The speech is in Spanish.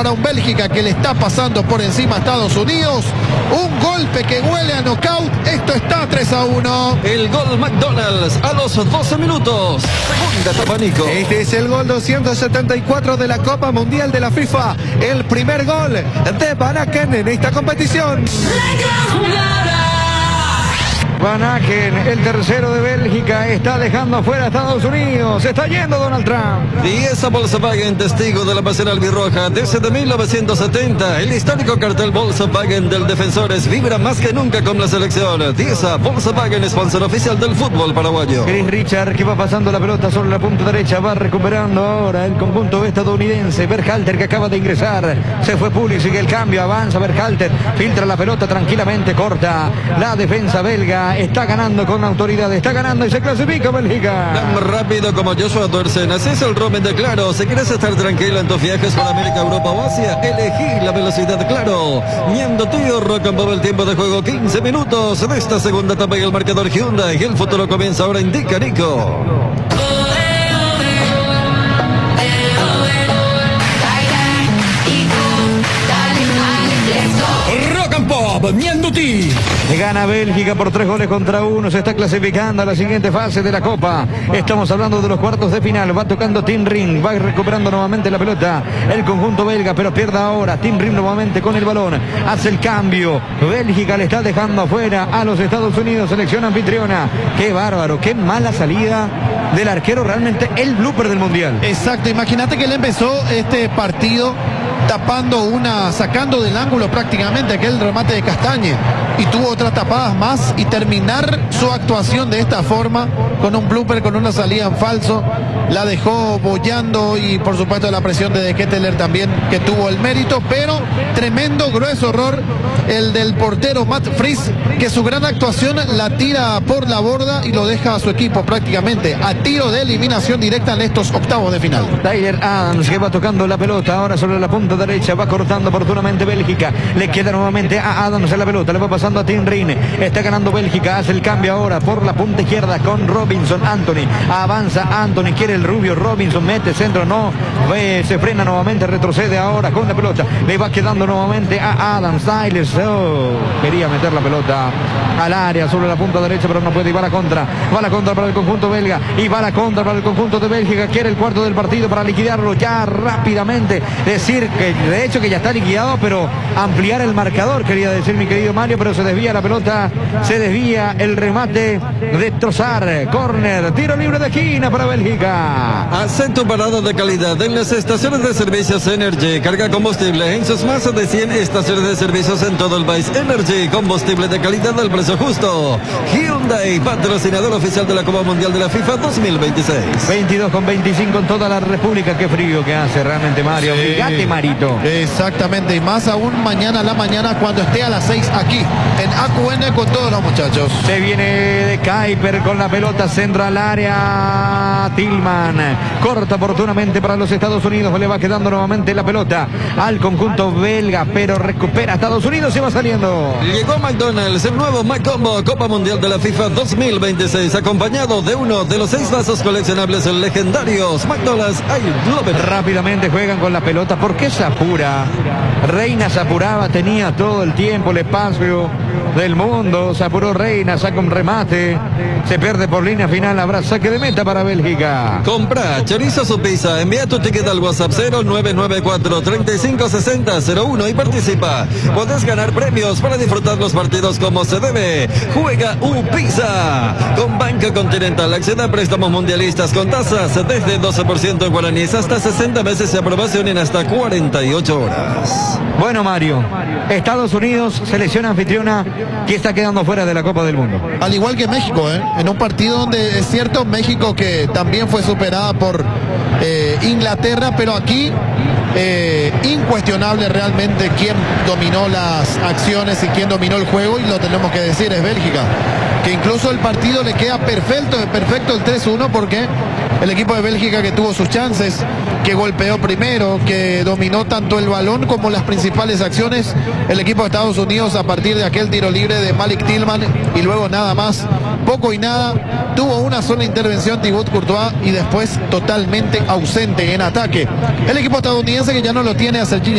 para un Bélgica que le está pasando por encima a Estados Unidos. Un golpe que huele a knockout. Esto está 3-1. El gol McDonald's a los 12 minutos. Segunda etapa, Nico. Este es el gol 274 de la Copa Mundial de la FIFA. El primer gol de Van Aken en esta competición. Van Aken, el tercero de Bélgica, está dejando afuera a Estados Unidos. Se está yendo Donald Trump. Y esa Volkswagen, testigo de la pasión albirroja desde 1970. El histórico cartel Volkswagen del Defensores vibra más que nunca con la selección. Dieza Volkswagen, sponsor oficial del fútbol paraguayo. Chris Richard, que va pasando la pelota sobre la punta derecha, va recuperando ahora el conjunto estadounidense. Berhalter, que acaba de ingresar. Se fue Pulisic, el cambio, avanza Berhalter, filtra la pelota tranquilamente, corta la defensa belga. Está ganando con autoridad, está ganando y se clasifica Bélgica. Tan rápido como Joshua Dorsen. Así es el roaming de Claro. Si quieres estar tranquilo en tus viajes por América, Europa o Asia, elegí la velocidad Claro. Ñendo tío, rock and pop, el tiempo de juego 15 minutos de esta segunda etapa y el marcador Hyundai. Y el futuro comienza ahora, indica Nico. Ñanduti. Gana Bélgica por 3-1. Se está clasificando a la siguiente fase de la Copa. Estamos hablando de los cuartos de final. Va tocando Tim Ring. Va recuperando nuevamente la pelota el conjunto belga, pero pierde ahora. Tim Ring nuevamente con el balón. Hace el cambio. Bélgica le está dejando afuera a los Estados Unidos. Selección anfitriona. Qué bárbaro. Qué mala salida del arquero. Realmente el blooper del Mundial. Exacto. Imagínate que él empezó este partido sacando del ángulo prácticamente aquel remate de Castañe, y tuvo otras tapadas más, y terminar su actuación de esta forma con un blooper, con una salida en falso, la dejó boyando, y por supuesto la presión de Ketteler también, que tuvo el mérito, pero tremendo grueso error el del portero Matt Fries, que su gran actuación la tira por la borda y lo deja a su equipo prácticamente a tiro de eliminación directa en estos octavos de final. Tyler Adams, que va tocando la pelota ahora sobre la punta derecha, va cortando oportunamente Bélgica, le queda nuevamente a Adams en la pelota, le va pasando a Tim Ring, está ganando Bélgica, hace el cambio ahora por la punta izquierda con Robinson. Anthony, avanza Anthony, quiere el rubio, Robinson mete centro, no, se frena nuevamente, retrocede ahora con la pelota, le va quedando nuevamente a Adams. Tyler, quería meter la pelota al área sobre la punta derecha, pero no puede, y va la contra para el conjunto belga, y va la contra para el conjunto de Bélgica. Quiere el cuarto del partido para liquidarlo ya rápidamente, decir que de hecho que ya está liquidado, pero ampliar el marcador, quería decir mi querido Mario, pero se desvía la pelota, se desvía el remate de Trossard. Córner, tiro libre de esquina para Bélgica. Acento parado de calidad en las estaciones de servicios Energy. Carga combustible en sus más de 100 estaciones de servicios en todo el país. Energy, combustible de calidad al precio justo. Hyundai, patrocinador oficial de la Copa Mundial de la FIFA 2026. 22:25 en toda la República. Qué frío que hace realmente, Mario. Sí. Fíjate, Marito. Exactamente, y más aún mañana a la mañana cuando esté a las 6 aquí en AQN con todos los muchachos. Se viene de Kuiper con la pelota, centro al área. Tillman corta oportunamente para los Estados Unidos, le va quedando nuevamente la pelota al conjunto belga, pero recupera Estados Unidos y va saliendo. Llegó McDonald's, el nuevo McCombo Copa Mundial de la FIFA 2026, acompañado de uno de los 6 vasos coleccionables legendarios. McDonald's, I love it. Rápidamente juegan con la pelota. ¿Por qué se apura? Reina se apuraba, tenía todo el tiempo, el espacio del mundo. Se apuró Reina, saca un remate, se pierde por línea final. Habrá saque de meta para Bélgica. Compra chorizo su pizza, envía tu ticket al WhatsApp 0994-3560-01 y participa. Podés ganar premios para disfrutar los partidos como se debe. Juega Pizza con Banco Continental. Acceda a préstamos mundialistas con tasas desde 12% en guaraníes hasta 60 meses de aprobación en hasta 48 horas. Bueno, Mario, Estados Unidos, selección anfitriona que está quedando fuera de la Copa del Mundo. Al igual que México, en un partido donde es cierto, México que también fue superada por Inglaterra, pero aquí incuestionable realmente quién dominó las acciones y quién dominó el juego, y lo tenemos que decir, es Bélgica, que incluso el partido le queda perfecto el 3-1, porque el equipo de Bélgica, que tuvo sus chances, que golpeó primero, que dominó tanto el balón como las principales acciones, el equipo de Estados Unidos, a partir de aquel tiro libre de Malik Tillman y luego nada más, poco y nada, tuvo una sola intervención Thibaut Courtois y después totalmente ausente en ataque el equipo estadounidense, que ya no lo tiene a Serginho